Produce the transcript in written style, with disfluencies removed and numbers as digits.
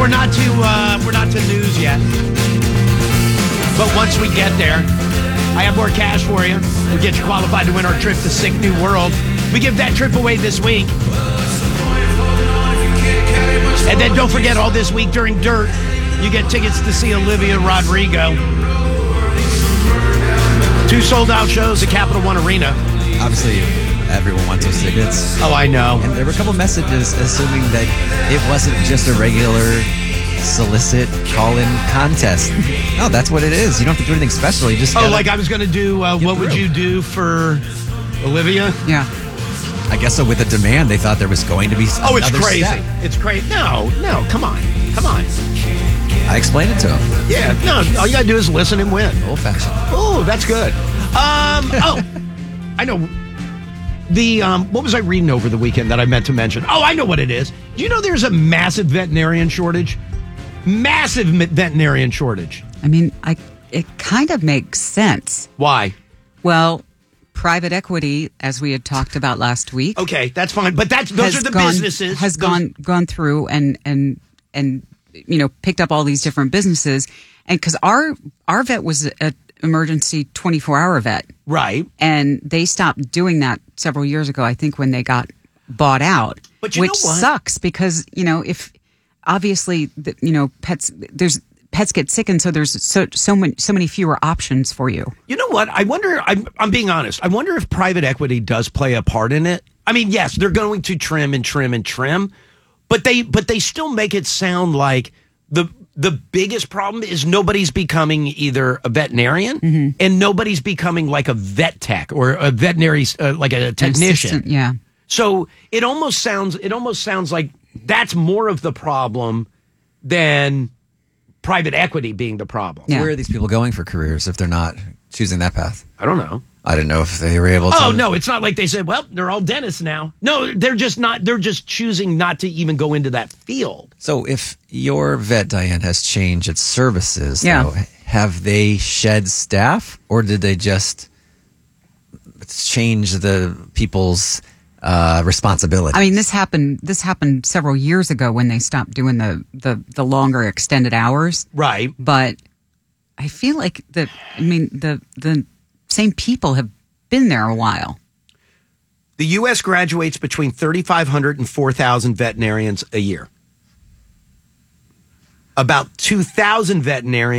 we're not to news yet. But once we get there, I have more cash for you. We get you qualified to win our trip to Sick New World. We give that trip away this week. And then don't forget, all this week during Dirt, you get tickets to see Olivia Rodrigo. 2 sold-out shows at Capital One Arena. Obviously, everyone wants those tickets. Oh, I know. And there were a couple messages assuming that it wasn't just a regular solicit call-in contest. No, that's what it is. You don't have to do anything special. You just like I was going to do, what would you do for Olivia? Yeah. I guess so. With a demand, they thought there was going to be it's crazy. Step. It's crazy. No, come on. I explained it to him. Yeah, no, all you got to do is listen and win. Old-fashioned. Oh, that's good. I know. What was I reading over the weekend that I meant to mention? Oh, I know what it is. Do you know there's a massive veterinarian shortage? Massive veterinarian shortage. I mean, it kind of makes sense. Why? Well, private equity, as we had talked about last week. Okay, that's fine. But those are the businesses. Has gone through and picked up all these different businesses. And because our vet was an emergency 24-hour vet. Right. And they stopped doing that several years ago, I think, when they got bought out. But which sucks because, if obviously, pets get sick, and so there's so many fewer options for you. You know what? I wonder, I'm being honest, I wonder if private equity does play a part in it. I mean, yes, they're going to trim and trim and trim, but they still make it sound like the biggest problem is nobody's becoming either a veterinarian and nobody's becoming like a vet tech or a veterinary, like a technician. Yeah. So it almost sounds like that's more of the problem than private equity being the problem. Yeah. Where are these people going for careers if they're not choosing that path? I don't know. I didn't know if they were able to. Oh, no, it's not like they said, well, they're all dentists now. No, they're just choosing not to even go into that field. So if your vet, Diane, has changed its services, though, have they shed staff, or did they just change the people's responsibility? I mean, this happened several years ago when they stopped doing the longer extended hours. Right. But I feel like the same people have been there a while. The U.S. graduates between 3,500 and 4,000 veterinarians a year. About 2,000 veterinarians